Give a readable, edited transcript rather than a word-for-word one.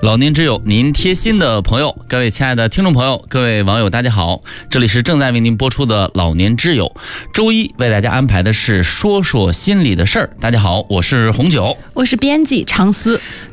老年之友，您贴心的朋友，各位亲爱的听众朋友，各位网友，大家好，这里是正在为您播出的老年之友。周一为大家安排的是说说心里的事儿。大家好，我是红九， 我是编辑常思。